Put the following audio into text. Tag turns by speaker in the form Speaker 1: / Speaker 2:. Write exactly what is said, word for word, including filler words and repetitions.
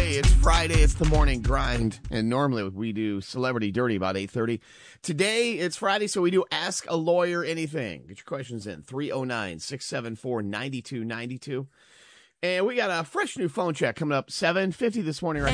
Speaker 1: Hey, it's Friday. It's the morning grind. And normally we do Celebrity Dirty about eight thirty. Today, it's Friday, so we do Ask a Lawyer Anything. Get your questions in. three oh nine, six seven four, nine two nine two. And we got a fresh new phone check coming up seven fifty this morning right